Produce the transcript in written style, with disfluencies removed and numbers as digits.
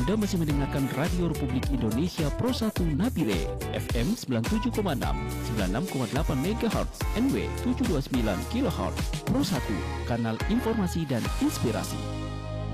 Anda masih mendengarkan Radio Republik Indonesia Pro 1 Nabire, FM 97,6, 96,8 MHz, NW 729 kHz, Pro 1, kanal informasi dan inspirasi.